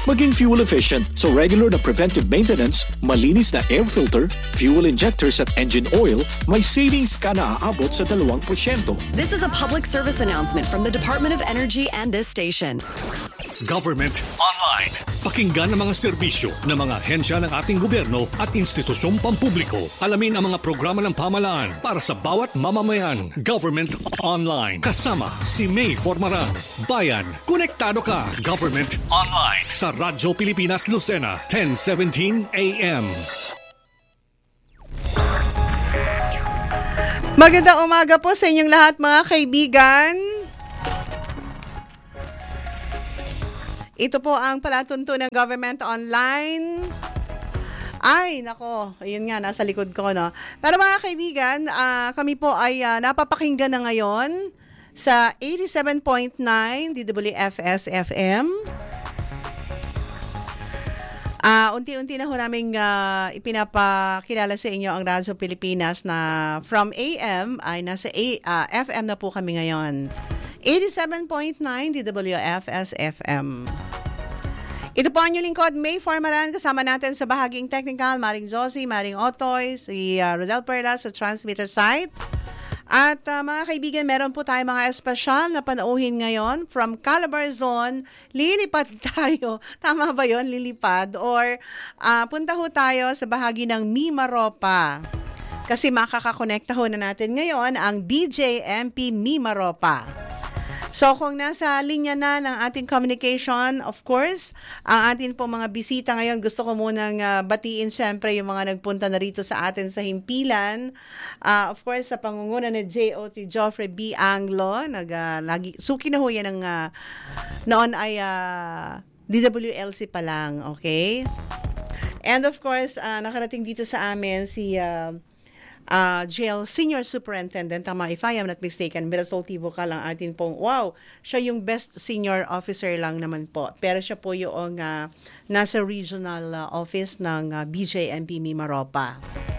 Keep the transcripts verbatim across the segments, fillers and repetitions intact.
Maging fuel efficient, so regular na preventive maintenance, malinis na air filter, fuel injectors at engine oil, may savings ka na aabot sa dalawang porsyento. This is a public service announcement from the Department of Energy and this station. Government Online. Pakinggan ang mga serbisyo ng mga hensya ng ating gobyerno at institusyong pampubliko. Alamin ang mga programa ng pamahalaan para sa bawat mamamayan. Government Online. Kasama si May Formaran. Bayan, konektado ka. Government Online sa Radyo Pilipinas Lucena, ten seventeen A M. Magandang umaga po sa inyong lahat mga kaibigan. Ito po ang palatunto ng Government Online. Ay, nako, ayun nga, nasa likod ko, no? Pero mga kaibigan, uh, kami po ay uh, napapakinggan na ngayon sa eighty-seven point nine D W F S F M. Uh, unti-unti na ho namin uh, ipinapakilala sa inyo ang Radyo Pilipinas na from A M ay nasa A, uh, F M na po kami ngayon. eighty-seven point nine D W F S F M. Ito po ang inyong lingkod, May Formaran. Kasama natin sa bahaging technical, Maring Josie, Maring Otoy, si uh, Rodel Perla sa transmitter site. At uh, mga kaibigan, meron po tayo mga espesyal na panauhin ngayon. From Calabarzon, lilipad tayo. Tama ba yon, lilipad? Or uh, punta ho tayo sa bahagi ng Mimaropa. Kasi makakakonekta ho na natin ngayon ang B J M P Mimaropa. So kung nasa linya na ng ating communication, of course, ang ating po mga bisita ngayon, gusto ko munang uh, batiin syempre yung mga nagpunta na rito sa atin sa Himpilan. Uh, of course, sa pangunguna ni J O T Joffrey B. Anglo, nag, uh, lagi, suki na ho yan ng, uh, noon ay uh, D W L C pa lang, okay? And of course, uh, nakarating dito sa amin si uh, uh, Jail Senior Superintendent, tama if I am not mistaken, Mirasol Tivocal ang atin pong, wow, siya yung best senior officer lang naman po. Pero siya po yung uh, nasa regional uh, office ng uh, B J M P Mimaropa.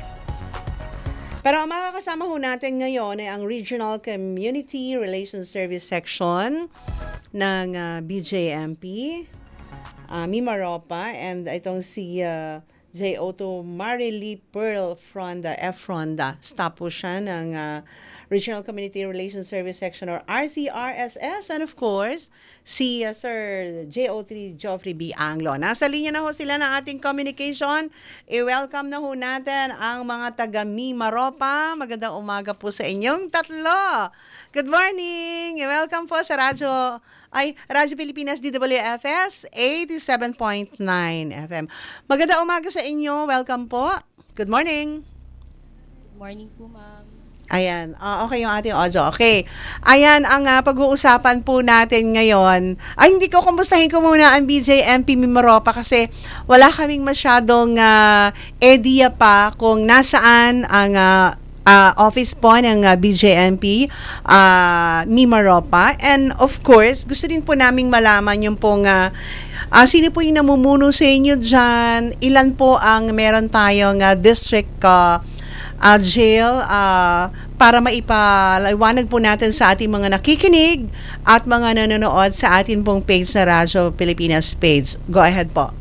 Pero ang makakasama ho natin ngayon ay ang Regional Community Relations Service Section ng uh, B J M P uh, Mimaropa, and itong si uh, J O to Marily Pearl Fronda, F. Fronda. Staff po siya ng uh, Regional Community Relations Service Section or R C R S S. And of course, si uh, Sir J O T Joffrey B. Anglo. Nasa linya na ho sila ng ating communication. I-welcome na ho natin ang mga taga Mimaropa. Magandang umaga po sa inyong tatlo. Good morning! I-welcome po sa Radyo ay Radyo Pilipinas D W F S eighty-seven point nine F M. Magandang umaga sa inyo. Welcome po. Good morning. Good morning po, ma'am. Ayan. Uh, okay yung ating audio. Okay. Ayan ang uh, pag-uusapan po natin ngayon. Ay, hindi ko, kumustahin ko muna ang B J M P Mimaropa kasi wala kaming masyadong uh, idea pa kung nasaan ang uh, uh, office po ng uh, B J M P uh, Mimaropa. And of course, gusto din po naming malaman yung pong uh, uh, sino po yung namumuno sa inyo dyan, ilan po ang meron tayong uh, district uh, uh, jail uh, para maipaliwanag po natin sa ating mga nakikinig at mga nanonood sa ating pong page sa Radyo Pilipinas page. Go ahead po.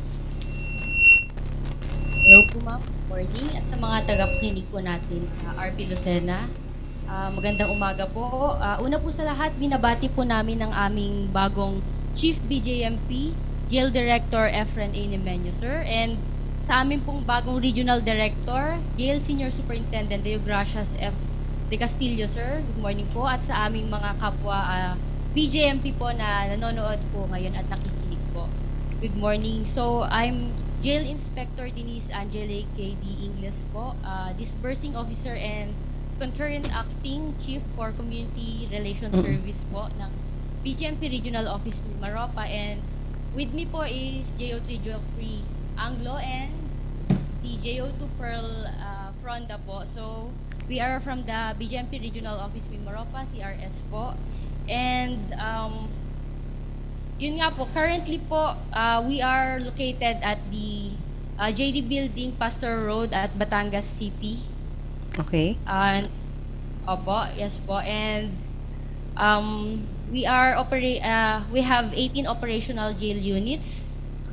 Hello po, ma'am. Morning. At sa mga tagapakinig po natin sa R P Lucena, uh, magandang umaga po. Uh, una po sa lahat, binabati po namin ang aming bagong Chief B J M P, Jail Director Efren A. Nemenyo, sir. And sa amin pong bagong Regional Director, Jail Senior Superintendent Leo Gracias F. De Castillo, sir. Good morning po. At sa aming mga kapwa uh, B J M P po na nanonood po ngayon at nakikinig po. Good morning. So, I'm Jail Inspector Denise Angele K D Ingles po, uh, Disbursing Officer and Concurrent Acting Chief for Community Relations Service po ng B J M P Regional Office Mimaropa. And with me po is J O three Joffrey Anglo and si J O two Pearl uh, Fronda po. So, we are from the B J M P Regional Office Mimaropa, C R S po. And, um, yun nga po, currently po, uh, we are located at the uh, J D Building, Pastor Road at Batangas City. Okay. And, opo, yes po. And, um, we are operate, uh, we have eighteen operational jail units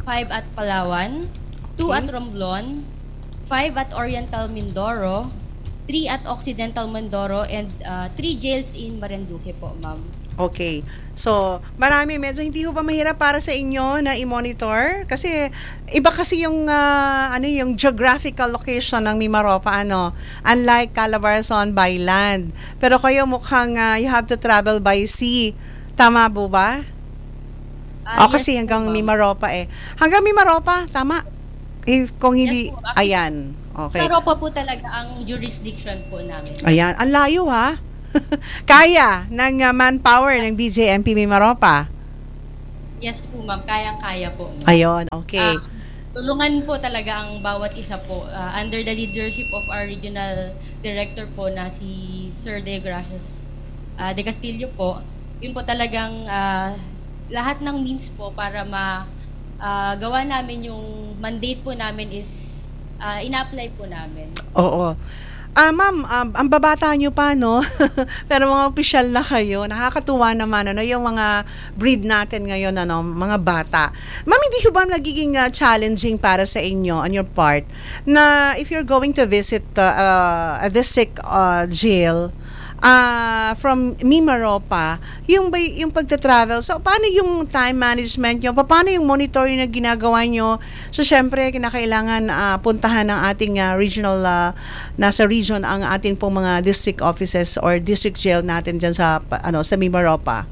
five at Palawan, two Okay. at Romblon, five at Oriental Mindoro, three at Occidental Mindoro, and uh, three jails in Marinduque po, ma'am. Okay. So, marami. Medyo hindi ho ba mahirap para sa inyo na i-monitor? Kasi, iba kasi yung, ah, ano, yung geographical location ng Mimaropa, ano? Unlike Calabarzon by land. Pero kayo mukhang ah, you have to travel by sea. Tama po ba? Ah, O, kasi yes po, hanggang ma'am. Mimaropa eh. Hanggang Mimaropa, tama? If, kung hindi, Yes po, actually, ayan. Okay. Maropa po talaga ang jurisdiction po namin. Ayan. Ang layo ha. Kaya ng uh, manpower ng B J M P Mimaropa. Yes po, ma'am. Kayang-kaya po. Ayun, okay. Ah, tulungan po talaga ang bawat isa po ah, under the leadership of our regional director po na si Sir De Gracias ah, De Castillo po. Yun po talagang ah, lahat ng means po para ma ah, gawa namin yung mandate po namin is ah, ina-apply po namin. Oo. Ah, ma'am, um, ang babata nyo pa, no? Pero mga opisyal na kayo. Nakakatuwa naman, ano, yung mga breed natin ngayon, ano, mga bata. Ma'am, hindi ba nagiging uh, challenging para sa inyo on your part na if you're going to visit uh, uh, a district uh, jail uh, from Mimaropa, yung, ba, yung pagta-travel, so paano yung time management nyo? Paano yung monitoring na ginagawa nyo? So, syempre, kinakailangan uh, puntahan ng ating uh, regional, uh, nasa region ang ating pong mga district offices or district jail natin dyan sa, pa- ano, sa Mimaropa.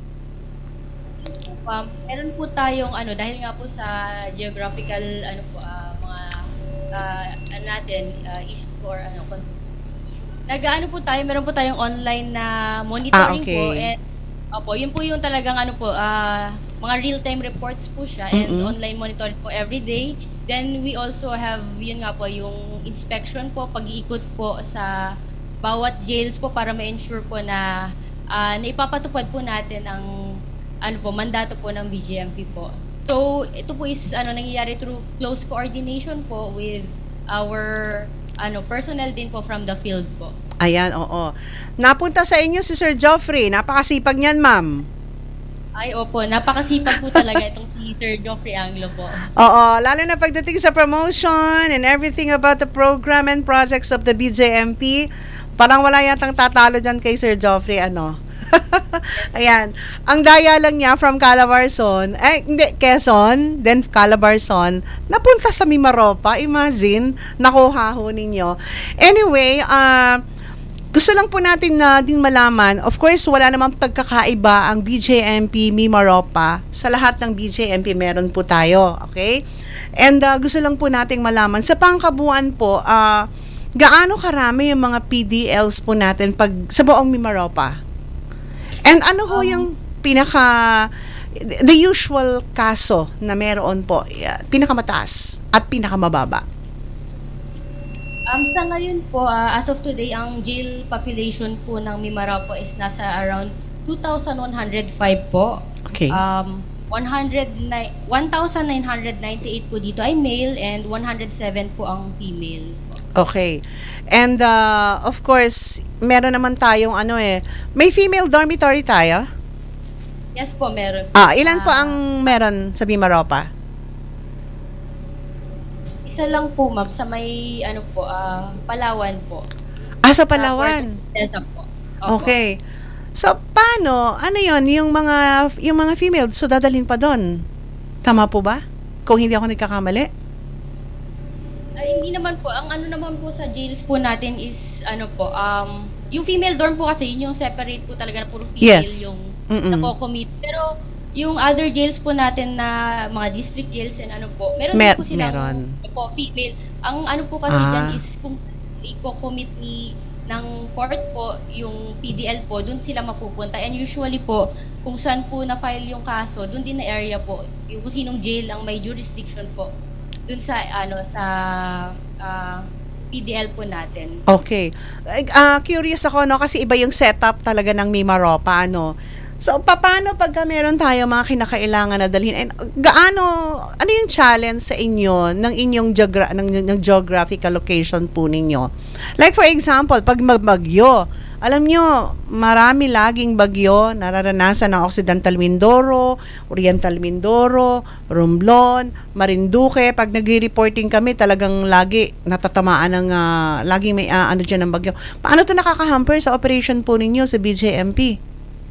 Um, meron po tayong ano dahil nga po sa geographical ano po ah, mga ah, ano natin uh, issue for ano cons- nag-ano po tayo meron po tayong online na monitoring Ah, okay. po and opo yun po yung talagang ano po ah, mga real-time reports po siya and Mm-mm. online monitoring po every day. Then we also have yun nga po yung inspection po pag-iikot po sa bawat jails po para ma-ensure po na ah, naipapatupad po natin ang ano po, mandato po ng B J M P po. So, ito po is ano nangyayari through close coordination po with our ano personnel din po from the field po. Ayan, oo. Napunta sa inyo si Sir Geoffrey. Napakasipag niyan, ma'am. Ay, opo, napakasipag po talaga itong si Sir Geoffrey Anglo po. Oo, lalo na pagdating sa promotion and everything about the program and projects of the B J M P. Parang wala yatang tatalo dyan kay Sir Geoffrey, ano? Ayan. Ang daya lang niya from Calabarzon, eh, hindi, Quezon, then Calabarzon, napunta sa Mimaropa. Imagine, nakuha ho ninyo. Anyway, ah, gusto lang po natin na din malaman, of course, wala namang pagkakaiba ang B J M P Mimaropa. Sa lahat ng B J M P, meron po tayo. Okay? And ah, gusto lang po nating malaman, sa pangkabuuan po, ah, gaano karami yung mga P D Ls po natin pag sa buong Mimaropa? And ano ho yung pinaka the usual kaso na meron po, uh, pinakamataas at pinakamababa? Um, sa ngayon po, ah, as of today, ang jail population po ng Mimaropa is nasa around two thousand one hundred five po. Okay. Um, one thousand nine hundred ninety-eight po dito ay male and one hundred seven po ang female. Okay. And uh, of course, meron naman tayong ano eh, may female dormitory tayo? Yes po, meron. Ah, ilan po Ah, ang meron sa Mimaropa? Isa lang po, ma'am, sa may, ano po, ah, Palawan po. Ah, sa Sa Palawan. Puerto Princesa po. Opo. Okay. So, paano? Ano yon yung mga, yung mga female, so dadalhin pa doon? Tama po ba? Kung hindi ako nagkakamali? Ay, hindi naman po. Ang ano naman po sa jails po natin is, ano po, um, yung female dorm po kasi, yun yung separate po talaga na puro female Yes. yung Mm-mm. nakocommit. Pero, yung other jails po natin na mga district jails and ano po, meron Mer- din po silang meron. po, female. Ang ano po kasi Ah. dyan is kung i-commit ni ng court po, yung P D L po, dun sila mapupunta. And usually po, kung saan po na-file yung kaso, dun din na area po, yung kung sinong jail ang may jurisdiction po, dun sa, ano, sa ah, P D L po natin. Okay. Ah, curious ako, no? Kasi iba yung setup talaga ng Mimaropa, ano? So, paano pagka meron tayo mga kinakailangan na dalhin? And gaano, ano yung challenge sa inyo ng inyong geogra- ng, ng geographical location po ninyo? Like for example, pag magbagyo, Alam nyo, marami laging bagyo nararanasan ng Occidental Mindoro, Oriental Mindoro, Romblon, Marinduque. Pag nag-reporting kami, talagang lagi natatamaan ng, uh, laging may uh, ano dyan ng bagyo. Paano ito nakaka-hamper sa operation po ninyo sa B J M P?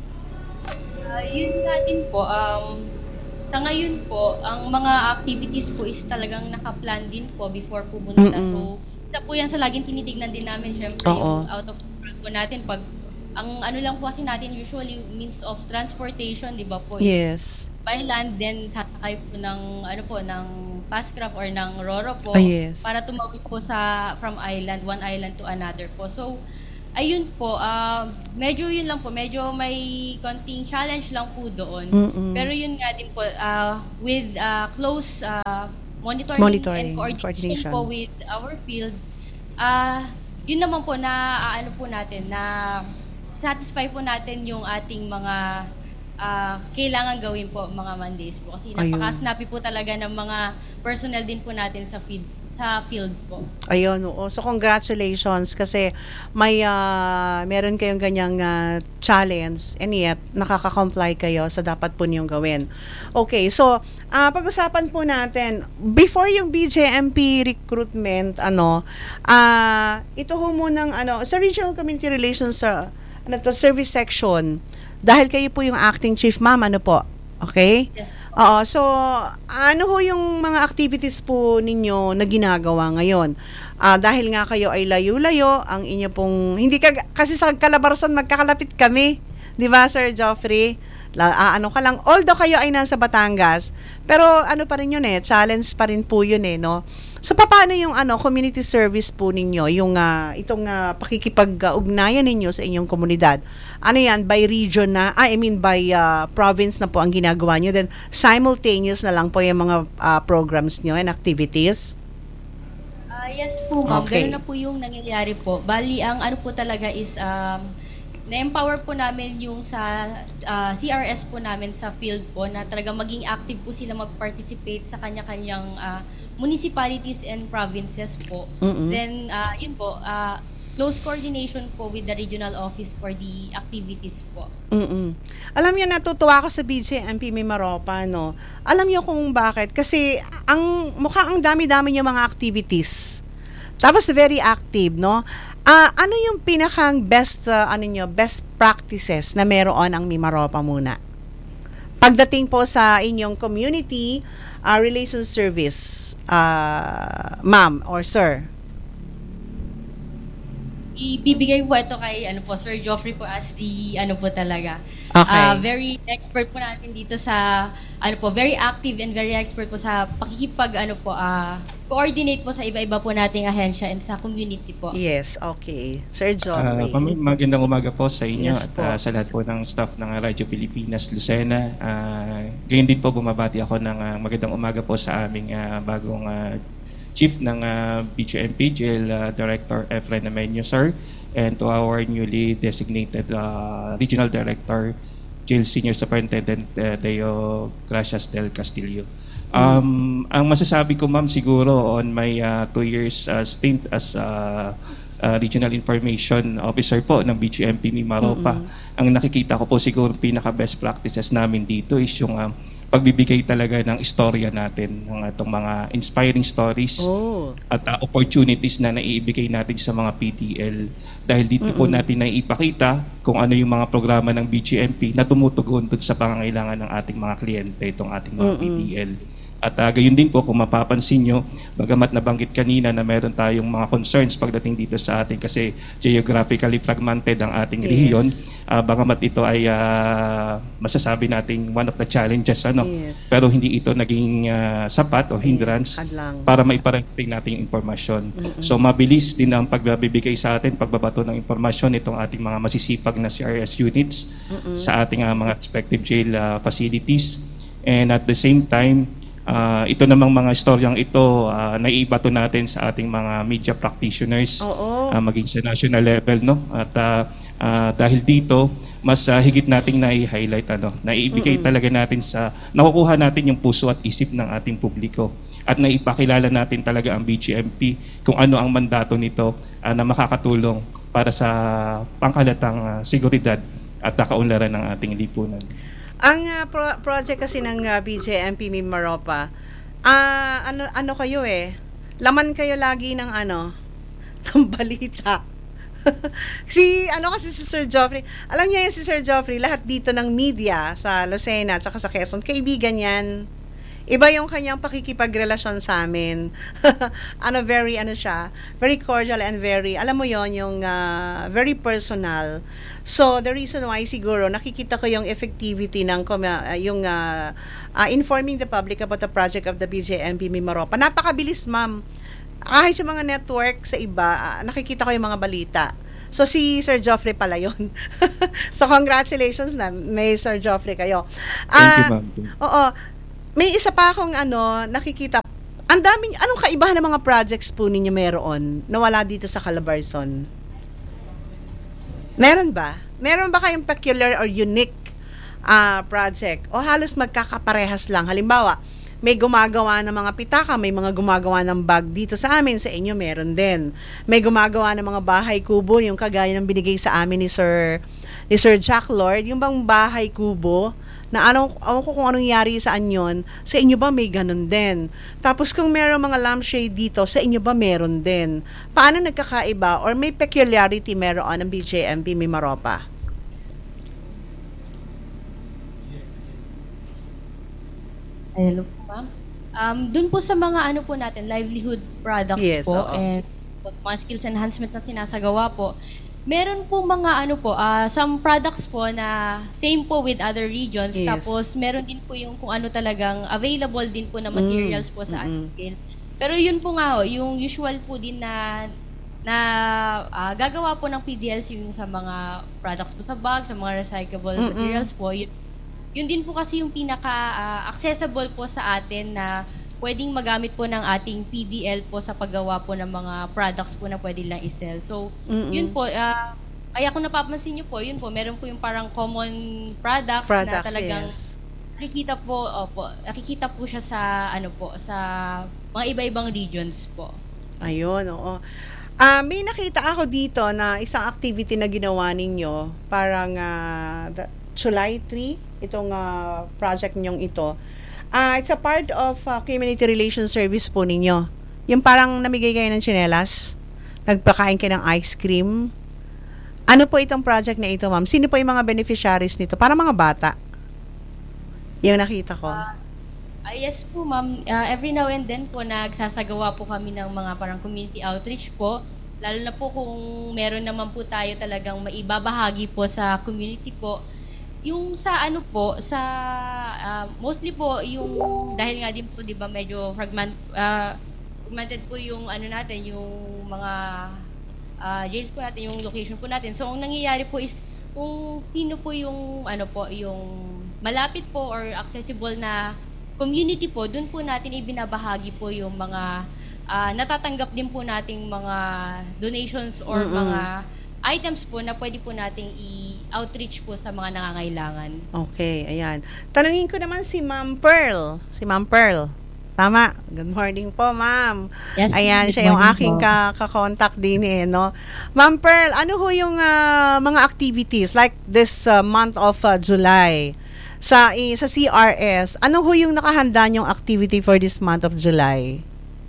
Uh, yun nga din po, um, sa ngayon po, ang mga activities po is talagang nakaplan din po before pumunta. Mm-mm. So, isa po yan sa laging tinitignan din namin, syempre, Oo. yung out of control po natin. Pag, ang ano lang po kasi natin, usually, means of transportation, di ba po, is Yes. by land, then sasakay po ng, ano po, ng Pascraft or ng Roro po, Ah, yes. para tumawid po sa, from island, one island to another po. So, ayun po, uh, medyo yun lang po, medyo may konting challenge lang po doon. Mm-mm. Pero yun nga din po, uh, with uh, close uh, monitoring, Monitoring, and coordination coordination. po with our field, uh, yun naman po na uh, ano po natin, na satisfy po natin yung ating mga uh, kailangan gawin po mga Mondays po. Kasi Ayun. napaka-snappy po talaga ng mga personnel din po natin sa field, sa field po. Ayun, oo. So, congratulations kasi may uh, meron kayong ganyang uh, challenge and yet nakaka-comply kayo sa dapat po niyong gawin. Okay, so, uh, pag-usapan po natin, before yung B J M P recruitment, ano, uh, ito ho munang, ano, sa Regional Community Relations, sa, ano to, Service Section, dahil kayo po yung acting chief, ma'am, ano po? Okay? Yes. Oo, so ano ho yung mga activities po ninyo na ginagawa ngayon? Ah, dahil nga kayo ay layo-layo, ang inyo pong hindi ka kasi sa Calabarzon magkakalapit kami, 'di ba, Sir Geoffrey? La, ah, ano ka lang, although kayo ay nasa Batangas, pero ano pa rin yun eh, challenge pa rin po yun eh, no? So, paano yung ano, community service po ninyo, yung uh, itong uh, pakikipag-ugnayan ninyo sa inyong komunidad? Ano yan, by region na, ah, I mean by uh, province na po ang ginagawa nyo, then simultaneous na lang po yung mga uh, programs nyo and activities? Uh, yes po, ma'am. Okay. Ganun na po yung nangyayari po. Bali, ang ano po talaga is, um, na-empower po namin yung sa uh, C R S po namin sa field po na talaga maging active po sila mag-participate sa kanya-kanyang uh, municipalities and provinces po. Mm-mm. Then, uh, yun po, uh, close coordination po with the regional office for the activities po. Mm-mm. Alam niyo, natutuwa ako sa B J M P Mimaropa, no? Alam niyo kung bakit? Kasi ang mukha ang dami-dami niyo mga activities. Tapos very active, no? Ah, ano yung pinakang best uh, ano niyo, best practices na meron ang Mimaropa muna? Pagdating po sa inyong community uh, relations service, uh, ma'am or sir. Ibibigay po ito kay ano po Sir Geoffrey po as the ano po talaga. Okay. Uh, very expert po natin dito sa ano po, very active and very expert po sa pakikipag ano po uh, coordinate po sa iba-iba po nating ahensya and sa community po. Yes, okay. Sir Uh, Geoffrey. kami, magandang umaga po sa inyo Yes at po. uh, sa lahat po ng staff ng Radyo Pilipinas Lucena. Uh, gayon din po bumabati ako ng uh, magandang umaga po sa aming uh, bagong uh, Chief ng uh, B J M P, Jail uh, Director Efren Amenyo, sir, and to our newly designated uh, Regional Director, Jail Senior Superintendent uh, Deo Gracias del Castillo. Um, ang masasabi ko, ma'am, siguro on my uh, two years uh, stint as uh, uh, Regional Information Officer po ng B J M P Mimaropa, mm-hmm. ang nakikita ko po siguro pinaka-best practices namin dito is yung uh, pagbibigay talaga ng istorya natin, ng itong mga inspiring stories Oh. at uh, opportunities na naiibigay natin sa mga P T L. Dahil dito Mm-mm. po natin naiipakita kung ano yung mga programa ng B J M P na tumutugon dun sa pangangailangan ng ating mga kliyente, itong ating mga Mm-mm. P T L. At uh, gayon din po, kung mapapansin nyo, bagamat nabanggit kanina na meron tayong mga concerns pagdating dito sa ating kasi geographically fragmented ang ating Yes. rehiyon, uh, bagamat ito ay uh, masasabi nating one of the challenges, ano, Yes. pero hindi ito naging uh, sapat o hindrance Hadlang. para maiparating natin yung impormasyon. So mabilis din ang pagbibigay sa atin, pagbabato ng impormasyon itong ating mga masisipag na C R S units sa ating uh, mga respective jail uh, facilities. And at the same time, Uh, ito namang mga istoryang ito uh, naiibato natin sa ating mga media practitioners, Oo. uh, maging sa national level, no? At uh, uh, dahil dito mas uh, higit nating nai-highlight, ano, naiibigay Mm-mm. talaga natin sa nakukuha natin yung puso at isip ng ating publiko at naipakilala natin talaga ang B J M P kung ano ang mandato nito uh, na makakatulong para sa pangkalatang uh, seguridad at kaunlaran ng ating lipunan. Ang uh, pro- project kasi ng uh, B J M P Mimaropa, uh, ano ano kayo eh, laman kayo lagi ng ano, ng balita. si ano kasi si Sir Geoffrey, alam niya yan si Sir Geoffrey, lahat dito ng media sa Lucena at saka sa Quezon, kaibigan yan. Iba yung kanyang pakikipagrelasyon sa amin. ano, very, ano siya, very cordial and very, alam mo yon yung uh, very personal. So, the reason why siguro, nakikita ko yung effectivity ng, uh, yung uh, uh, informing the public about the project of the B J M P Mimaropa. Napakabilis, ma'am. Kahit sa mga network sa iba, uh, nakikita ko yung mga balita. So, si Sir Geoffrey pala yun. So, congratulations na may Sir Geoffrey kayo. Uh, Thank you, ma'am. Oo. May isa pa akong ano, nakikita. Ang daming, anong kaibahan ng mga projects po ninyo meron na wala dito sa Calabarzon? Meron ba? Meron ba kayong peculiar or unique uh, project? O halos magkakaparehas lang? Halimbawa, may gumagawa ng mga pitaka, may mga gumagawa ng bag dito sa amin, sa inyo meron din. May gumagawa ng mga bahay kubo, yung kagaya ng binigay sa amin ni Sir, ni Sir Jack Lord, yung bang bahay kubo, na anong, awan ko kung anong yari saan yun, sa inyo ba may ganun din? Tapos kung meron mga lampshade dito, sa inyo ba meron din? Paano nagkakaiba or may peculiarity meron ng B J M P Mimaropa? Hello po, ma'am. Um, Doon po sa mga ano po natin, livelihood products Yes, po, oo. and mga skills enhancement na sinasagawa po, meron po mga ano po, ah, some products po na same po with other regions. Yes. Tapos meron din po yung kung ano talagang available din po na materials po sa ating scale. Pero yun po nga ho, yung usual po din na na ah, gagawa po ng P D L C yung sa mga products po sa bag, sa mga recyclable Mm-mm. materials po. Yun, yun din po kasi yung pinaka ah, accessible po sa atin na pwedeng magamit po ng ating P D L po sa paggawa po ng mga products po na pwede lang i-sell. So, Mm-mm. yun po, ah, kaya kung napapansin nyo po, yun po, meron po yung parang common products, na Products, talagang yes. nakikita po, opo, nakikita po siya sa, ano po, sa mga iba-ibang regions po. Ayun, oo. Ah, may nakita ako dito na isang activity na ginawa ninyo, parang uh, July third, itong ah, project ninyong ito. Ah, it's a part of uh, community relations service po ninyo. Yung parang namigay kayo ng tsinelas, nagpakain kayo ng ice cream. Ano po itong project na ito, ma'am? Sino po yung mga beneficiaries nito? Para mga bata. Yung nakita ko. Ah, yes po, ma'am. Uh, every now and then po, nagsasagawa po kami ng mga parang community outreach po. Lalo na po kung meron naman po tayo talagang maibabahagi po sa community po. Yung sa ano po, sa uh, mostly po yung dahil nga din po 'di ba medyo fragment uh, fragmented po yung ano natin, yung mga uh, jails po natin, yung location po natin. So ang nangyayari po is kung sino po yung ano po, yung malapit po or accessible na community po, doon po natin ibinabahagi po yung mga uh, natatanggap din po nating mga donations or Mm-mm. mga items po na pwede po nating i-outreach po sa mga nangangailangan. Okay, ayan. Tanungin ko naman si Ma'am Pearl. Si Ma'am Pearl. Tama. Good morning po, ma'am. Yes, Ayan, good siya yung morning aking po. ka- kakontak din eh, no? Ma'am Pearl, ano ho yung ah, mga activities like this ah, month of ah, July sa i- sa C R S? Ano ho yung nakahanda niyong activity for this month of July?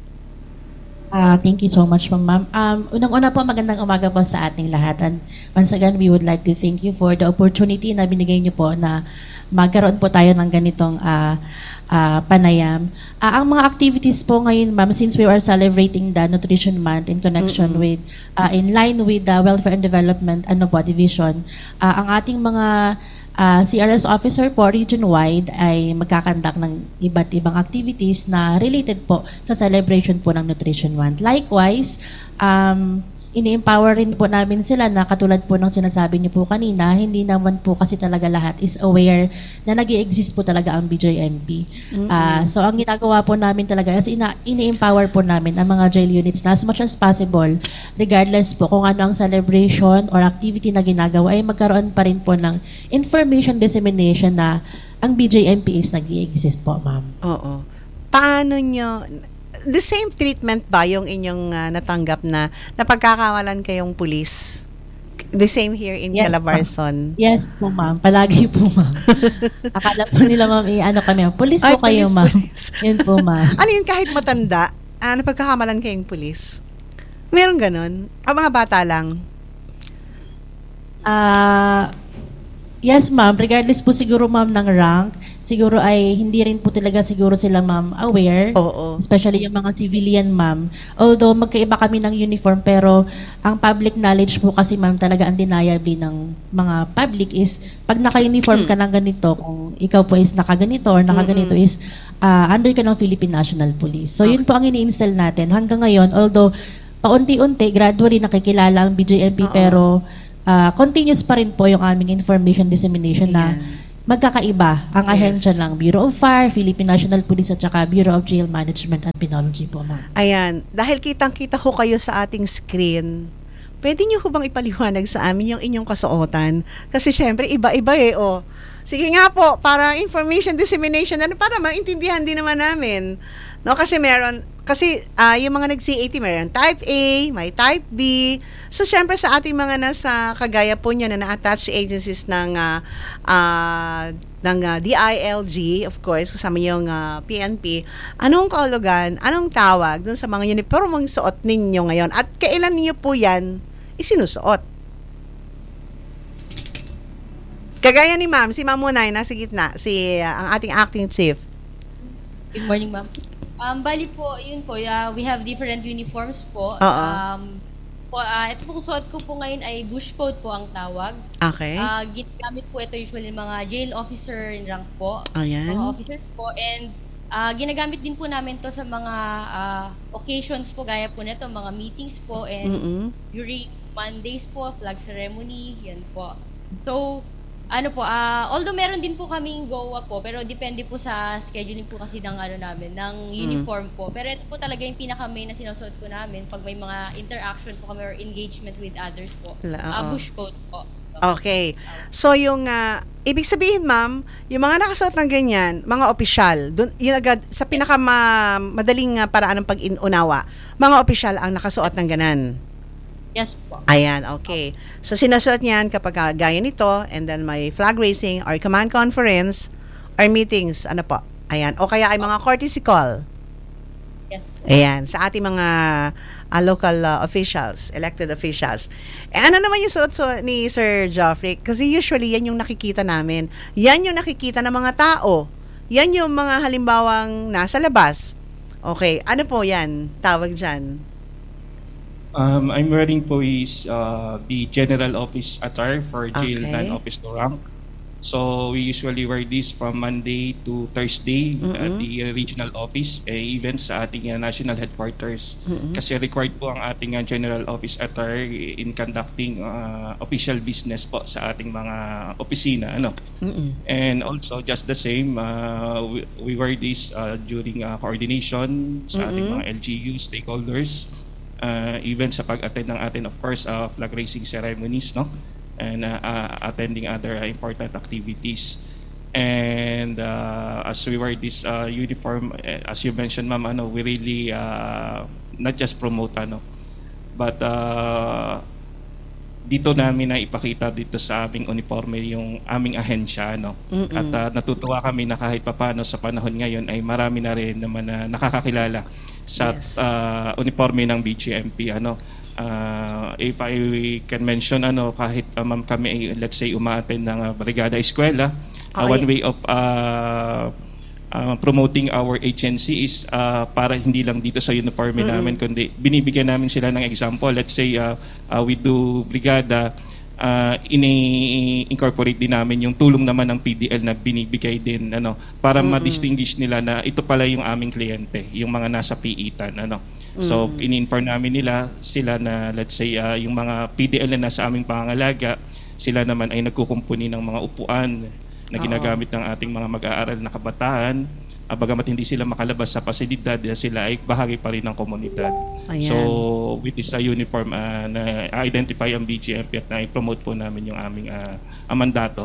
Ah, thank you so much, ma'am. Um, unang-una po, magandang umaga po sa ating lahat. And once again, we would like to thank you for the opportunity na binigay niyo po na magkaroon po tayo ng ganitong ah, ah, panayam. Ah, ang mga activities po ngayon, ma'am, since we are celebrating the Nutrition Month in connection with, ah, in line with the Welfare and Development ano po, Division, ah, ang ating mga Ah, C R S officer po region-wide ay magkakandak ng iba't ibang activities na related po sa celebration po ng Nutrition Month. Likewise, um, ini-empower rin po namin sila na katulad po ng sinasabi niyo po kanina, hindi naman po kasi talaga lahat is aware na nag-i-exist po talaga ang B J M P. Ah, so ang ginagawa po namin talaga is ina- ini-empower po namin ang mga jail units na as much as possible, regardless po kung ano ang celebration or activity na ginagawa, ay magkaroon pa rin po ng information dissemination na ang B J M P is nag-i-exist po, ma'am. Oo. Paano nyo, the same treatment ba yung inyong ah, natanggap na napagkakawalan kayong pulis? The same here in Yes, Calabarzon. Yes po, ma'am. Palagi po, ma'am. Akala po nila, ma'am, eh, ano kami, pulis Ay, po kayo, pulis, ma'am. pulis. Yun po, ma'am. Ano yun, kahit matanda, ah, napagkakamalan kayong pulis? Meron ganon? O mga bata lang? Ah, yes, ma'am. Regardless po siguro, ma'am, ng rank, siguro ay hindi rin po talaga siguro sila, ma'am, aware. Oo. Especially yung mga civilian, ma'am. Although magkaiba kami ng uniform, pero ang public knowledge po kasi, ma'am, talaga undeniably ng mga public is pag naka-uniform ka ng ganito, kung ikaw po is nakaganito or nakaganito is uh, under ka ng Philippine National Police. So, yun po ang ini-install natin. Hanggang ngayon, although paunti-unti, gradually nakikilala ang B J M P, Oo. pero uh, continuous pa rin po yung aming information dissemination na magkakaiba ang Yes. ahensya ng Bureau of Fire, Philippine National Police at saka Bureau of Jail Management and Penology po, ma'am. Ayan, dahil kitang-kita ho kayo sa ating screen, pwede niyo ho bang ipaliwanag sa amin yung inyong kasuotan? Kasi syempre, iba-iba eh, oh. Sige nga po, para information dissemination, ano, para maintindihan din naman namin. No, kasi meron, kasi ah, yung mga nag-C A T, meron type A, may type B. So, syempre sa ating mga nasa kagaya po niya na na-attach agencies ng ah, ah, ng ah, D I L G, of course, kasama yung ah, P N P, anong kahulugan, anong tawag dun sa mga uniformong suot ninyo ngayon? At kailan niyo po yan isinusuot? Kagaya ni ma'am, si ma'am Munay, nasa gitna, si ah, ang ating acting chief. Good morning, ma'am. Um, bali po, yun po, uh, we have different uniforms po. Oo. Um, po uh, ito pong suot ko po ngayon ay bush coat po ang tawag. Okay. Uh, ginagamit po ito usually ng mga jail officer in rank po. Ayan. Mga officers po. And uh, ginagamit din po namin to sa mga uh, occasions po, gaya po nito, mga meetings po. And Mm-mm. during Mondays po, flag ceremony, yan po. So, ano po, ah although meron din po kaming GOA po, pero depende po sa scheduling po kasi ng ano namin, ng uniform po. Pero ito po talaga yung pinaka-main na sinusuot po namin pag may mga interaction po kami or engagement with others po. La- Ah, oo. bush coat po. Okay. So, yung, ah, ibig sabihin, ma'am, yung mga nakasuot ng ganyan, mga opisyal, dun, yun agad, sa pinakamadaling uh, paraan ng pag-inunawa, mga opisyal ang nakasuot ng ganan. Yes po. Ayan, okay. So, sinasuot niyan kapag uh, gaya nito, and then may flag raising or command conference or meetings, ano po. Ayan. O kaya ay mga courtesy call. Yes po. Ayan, sa ating mga uh, local uh, officials, elected officials. Eh, ano naman yung suot-suot ni Sir Geoffrey? Kasi usually, yan yung nakikita namin. Yan yung nakikita ng mga tao. Yan yung mga halimbawang nasa labas. Okay, ano po yan? Tawag dyan. Um, I'm wearing po is uh, the general office attire for jail Okay. non-office to rank. So we usually wear this from Monday to Thursday at the uh, regional office, eh, even sa ating uh, national headquarters. Kasi required po ang ating uh, general office attire in conducting uh, official business po sa ating mga opisina. Ano? And also just the same, uh, we, we wear this uh, during uh, coordination sa ating mga L G U stakeholders. Uh, even sa pag-attend ng atin, of course, uh, flag raising ceremonies, no? And uh, uh, attending other uh, important activities. And uh, as we wear this uh, uniform, uh, as you mentioned, ma'am, ano, we really uh, not just promote, ano, but uh, dito namin na ipakita dito sa aming uniforme yung aming ahensya, no? At uh, natutuwa kami na kahit papano sa panahon ngayon ay marami na rin naman na nakakakilala sa Yes. uh, uniforme ng B G M P, ano. Uh, if I can mention, ano, kahit uh, ma'am kami ay, let's say, umaattend ng uh, Brigada Eskwela, uh, Okay. one way of uh, uh, promoting our agency is uh, para hindi lang dito sa uniforme namin, kundi binibigyan namin sila ng example. Let's say uh, uh, we do Brigada, uh, ini-incorporate din namin yung tulong naman ng P D L na binibigay din, ano, para ma-distinguish nila na ito pala yung aming kliyente, yung mga nasa piitan, ano. So, in-inform namin nila sila na, let's say, uh, yung mga P D L na nasa aming pangangalaga, sila naman ay nagkukumpuni ng mga upuan na ginagamit ng ating mga mag-aaral na kabataan. Uh, bagamat hindi sila makalabas sa pasilidad, uh, sila ay bahagi pa rin ng komunidad. Ayan. So, with this uh, uniform, uh, na-identify ang B G M P at na-promote po namin yung aming uh, uh, mandato.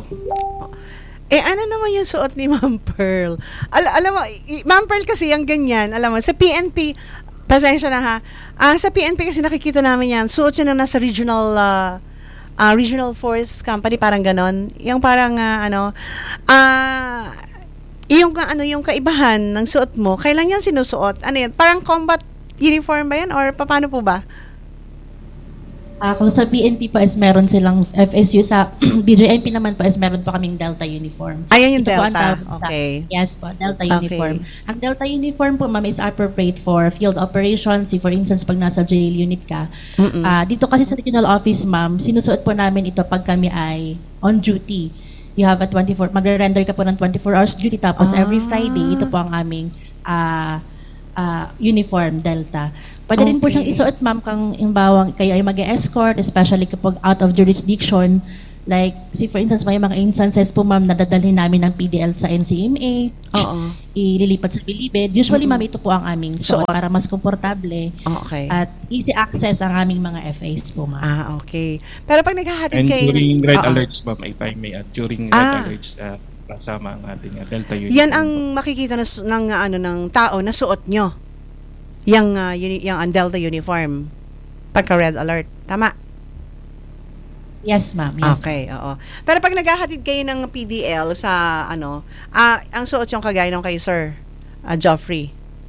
Eh, ano naman yung suot ni Ma'am Pearl? Al- alam mo, i- Ma'am Pearl kasi yung ganyan, alam mo, sa P N P, pasensya na ha, ah, sa P N P kasi nakikita namin yan, suot siya na nasa regional, uh, ah, Regional Force Company, parang ganon. Yung parang, ah, ano, ah, yung, ah, ano, yung kaibahan ng suot mo, kailan yan sinusuot? Ano yan? Parang combat uniform ba yan? Or paano po ba? Ah, kung sa P N P po is meron silang F S U, sa B J M P naman po is meron po kaming Delta uniform. Ayan yung Ito po ang Delta. tawag sa- Okay. Yes po, Delta Okay. uniform. Ang Delta uniform po, ma'am, is appropriate for field operations. Si for instance, pag nasa jail unit ka. Ah, dito kasi sa regional office, ma'am, sinusuot po namin ito pag kami ay on duty. You have a twenty-four, magre-render ka po ng twenty-four hours duty, tapos every Friday, ito po ang aming ah, ah, uniform, Delta. Pwede rin po Okay. siyang isuot, ma'am, kung yung bawang kayo ay mag-escort, especially kapag out of jurisdiction. Like, si for instance, may mga instances po, ma'am, nadadalhin namin ng P D L sa N C M A, Oo. ililipat sa Bilibid. Usually, ma'am, ito po ang aming suot Suot. para mas komportable Okay. at easy access ang aming mga F As po, ma'am. Ah, okay. Pero pag naghahatid And kayo... during red Oo. alerts, ma'am, if I may add, during Ah. red alerts, uh, kasama ang ating uh, Delta unit. Yan ang makikita na, ng, ah, ano, ng tao na suot nyo. Yang, ah, uni, yung ang Delta uniform. Pagka red alert. Tama? Yes, ma'am. Yes, Okay, oo. Pero pag naghahatid kayo ng P D L sa, ano, ah, ang suot yung kagaya ng kay Sir ah, Joffrey.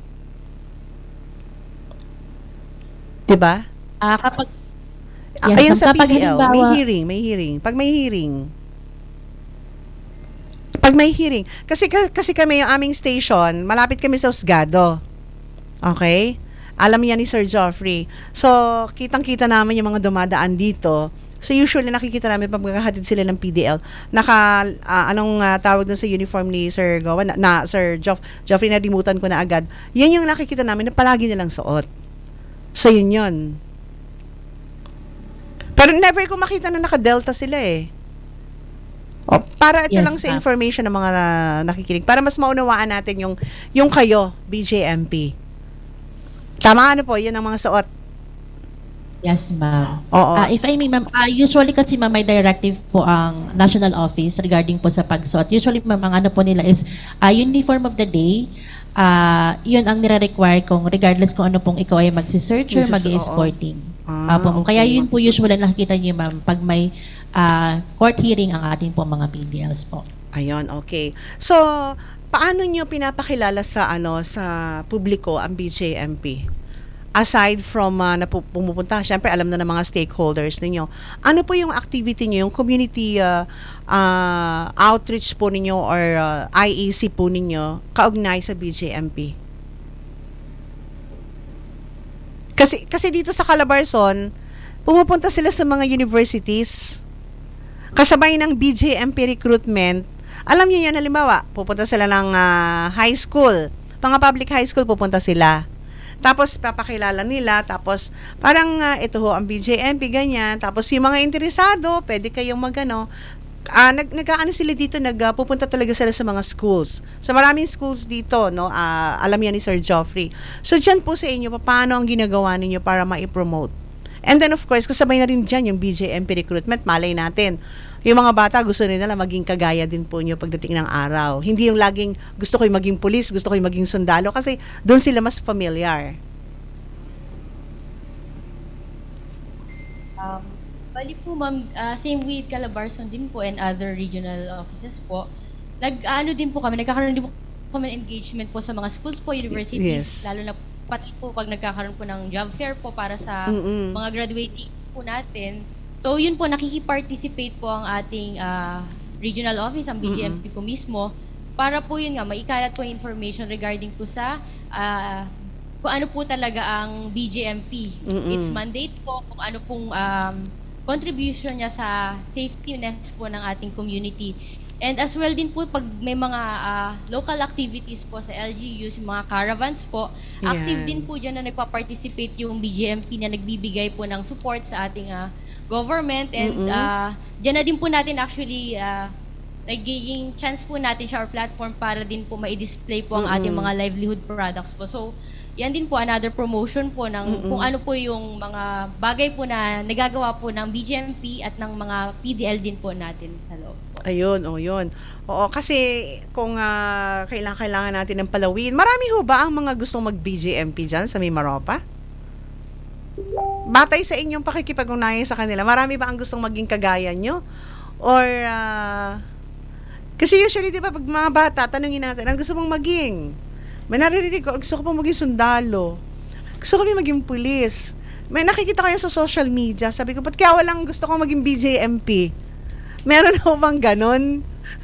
Diba? Ah, kapag Ah, Yes, ayun ma'am. sa Kapag P D L, may halimbawa- hearing, may hearing. Pag may hearing, pag may hearing, kasi ka- kasi kami yung aming station, malapit kami sa Husgado. Okay? Alam yan ni Sir Joffrey. So, kitang-kita namin yung mga dumadaan dito. So, usually nakikita namin pag maghahatid sila ng P D L, naka, ah, anong ah, tawag na sa uniform ni Sir Gowan, na, na Sir Joff, Joffrey, nadimutan ko na agad. Yan yung nakikita namin na palagi nilang suot. So, yun yun. Pero never ko makita na naka-delta sila eh. O, para ito Yes, lang sa ma'am. information ng mga na- nakikinig. Para mas maunawaan natin yung, yung kayo, B J M P. Tama ano po, yan ang mga suot. Yes, ma'am. Oo. Ah, if I may, ma'am, ah, usually kasi, ma'am, may directive po ang National Office regarding po sa pagsuot. Usually, ma'am, ang ano po nila is ah, uniform of the day. Ah, yun ang nire-require kung regardless kung ano pong ikaw ay magsi-search or Magsis- mag-escorting. Ah, Apo, okay. Kaya yun po usually nakikita niyo, ma'am, pag may ah, court hearing ang ating po mga P D Ls po. Ayun, okay. So, paano nyo pinapakilala sa ano sa publiko ang B J M P? Aside from uh, na pu- pumupunta, syempre alam na ng mga stakeholders ninyo. Ano po yung activity niyo, yung community uh, uh, outreach po ninyo or uh, I A C po ninyo kaugnay sa B J M P? Kasi kasi dito sa Calabarzon, pumupunta sila sa mga universities. Kasabay ng B J M P recruitment. Alam niyo yan, halimbawa, pupunta sila ng ah, high school. Mga public high school pupunta sila. Tapos papakilala nila, tapos parang ah, ito ho ang B J M P ganyan. Tapos yung mga interesado, pwede kayong magano. Ah, nag nag-aano sila dito, nagpupunta talaga sila sa mga schools. Sa maraming schools dito, no. Ah, alam yan ni Sir Joffrey. So diyan po sa inyo, paano ang ginagawa ninyo para ma-promote? And then of course, kasabay na rin diyan yung B J M P recruitment, malay natin. Yung mga bata gusto nila na maging kagaya din po nyo pagdating ng araw. Hindi yung laging gusto ko yung maging pulis, gusto ko yung maging sundalo kasi doon sila mas familiar. Um, bali po ma'am, ah, same with Calabarzon din po and other regional offices po. Nag-ano din po kami, nagkakaroon din po kami ng engagement po sa mga schools po, universities, Yes. lalo na pati po pag nagkakaroon po ng job fair po para sa Mm-mm. mga graduating po natin. So yun po, nakikiparticipate po ang ating ah, regional office, ang B J M P po mismo, para po yun nga, maikalat po yung information regarding po sa ah, kung ano po talaga ang B J M P. Mm-mm. Its mandate po, kung ano pong um, contribution niya sa safety nets po ng ating community. And as well din po, pag may mga ah, local activities po sa L G Us, yung mga caravans po, active Yan. din po dyan na nagpa-participate yung B J M P na nagbibigay po ng support sa ating ah, government. And Mm-mm. ah, dyan na din po natin actually ah, nagiging chance po natin siya or platform para din po ma-display po ang ating Mm-mm. mga livelihood products po. So, yan din po another promotion po ng Mm-mm. kung ano po yung mga bagay po na nagagawa po ng B J M P at ng mga P D L din po natin sa loob po. Ayun, oh yun. Oo, kasi kung ah, kailangan, kailangan natin ng palawin, marami ho ba ang mga gustong mag-B J M P dyan sa Mimaropa? batay sa inyong pakikipag-ugnayan sa kanila, marami ba ang gustong maging kagaya nyo? Or, uh, kasi usually, di ba, pag mga bata, tanungin natin, ang gusto mong maging? May naririnig ko, gusto ko pong maging sundalo. Gusto ko pong maging pulis. May nakikita ko yan sa social media. Sabi ko, ba't kaya walang gusto kong maging B J M P? Meron ho bang ganon?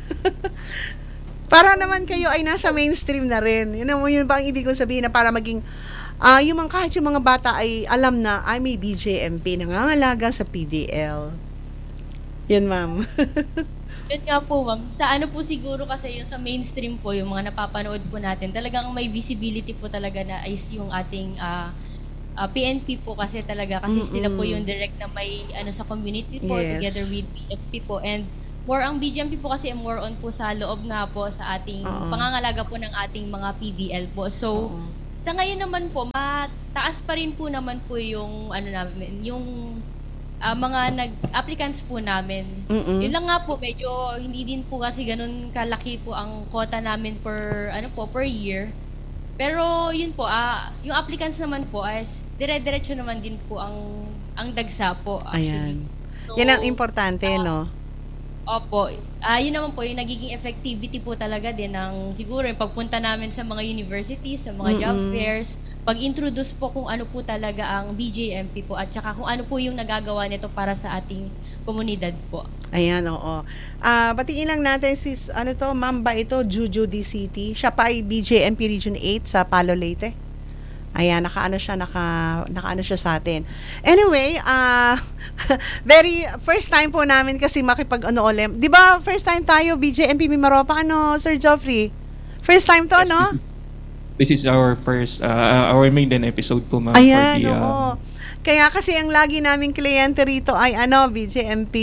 Para naman kayo ay nasa mainstream na rin. Yun, yun ba ang ibig kong sabihin na para maging, uh, yung mga, kahit yung mga bata ay alam na, ay may B J M P, nangangalaga sa P D L. Yun, ma'am. Yun nga po, ma'am. Sa ano po siguro kasi yung sa mainstream po, yung mga napapanood po natin, talagang may visibility po talaga na is yung ating uh, uh, P N P po kasi talaga. Kasi Mm-mm. sila po yung direct na may ano sa community po, yes. together with P N P po. And more ang B J M P po kasi more on po sa loob nga po sa ating Uh-oh. pangangalaga po ng ating mga P D L po. So, Uh-oh. sa ngayon naman po, mataas pa rin po naman po yung ano namin, yung uh, mga nag-applicants po namin. Mm-mm. Yun lang nga po, medyo hindi din po kasi ganun kalaki po ang quota namin per ano po per year. Pero yun po, uh, yung applicants naman po as dire-diretso naman din po ang ang dagsa po actually. Ayan. So, yan ang importante, uh, no? Opo. Ah, yun naman po, yung nagiging effectivity po talaga din ng siguro yung pagpunta namin sa mga universities, sa mga Mm-mm. job fairs, pag-introduce po kung ano po talaga ang B J M P po at saka kung ano po yung nagagawa nito para sa ating komunidad po. Ayan, oo. Ah, batiin lang natin sis, ano to, ma'am ba ito, Juju D C T. Siya pa ay B J M P Region eight sa Palo Leyte. Ayan, nakaano siya, naka, nakaano siya sa atin. Anyway, ah, uh, very, first time po namin kasi makipag, ano, ulit. Di ba, first time tayo, B J M P Mimaropa, ano, Sir Geoffrey? First time to, no? This is our first, uh, our maiden episode po, ma'am. Ayan, for the, oo. Uh, Kaya kasi ang lagi naming kliyente rito ay, ano, B J M P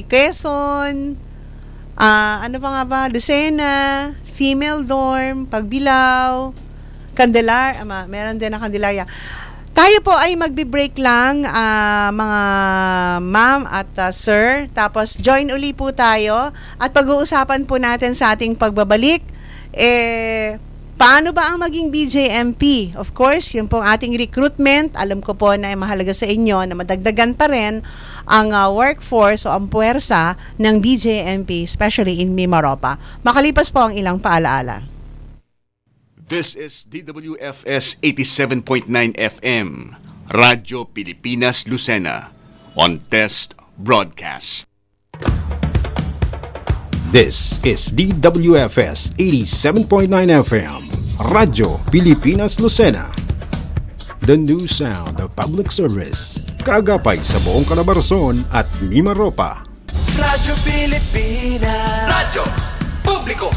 Quezon, ah, uh, ano pa nga ba, Lucena, Female Dorm, Pagbilao, Candelar, ama, meron din na Candelaria. Tayo po ay magbi-break lang, uh, mga ma'am at uh, sir. Tapos join uli po tayo at pag-uusapan po natin sa ating pagbabalik. Eh, paano ba ang maging B J M P? Of course, yun po ang ating recruitment. Alam ko po na ay mahalaga sa inyo na madagdagan pa rin ang uh, workforce o ang puwersa ng B J M P, especially in Mimaropa. Makalipas po ang ilang paalaala. This is D W F S eighty-seven point nine F M, Radyo Pilipinas Lucena, on test broadcast. This is D W F S eighty-seven point nine F M, Radyo Pilipinas Lucena. The new sound of public service, kagapay sa buong Calabarzon at Mimaropa. Radyo Pilipinas, Radyo Publiko.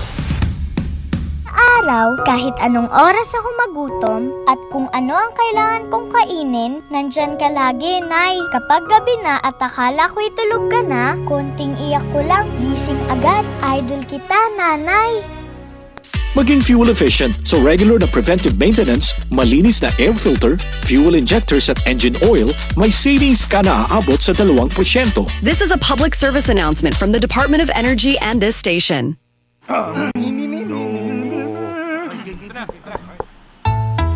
Araw, kahit anong oras ako magutom at kung ano ang kailangan kong kainin, nandyan ka lagi, Nay. Kapag gabi na at akala ko'y tulog ka na, konting iyak ko lang, gising agad. Idol kita, Nanay. Maging fuel efficient so regular na preventive maintenance, malinis na air filter, fuel injectors at engine oil, may savings ka na aabot sa dalawang porsyento. This is a public service announcement from the Department of Energy and this station. Uh.